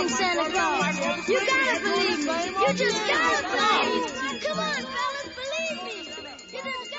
making Santa Claus. You gotta believe me. You just gotta believe me.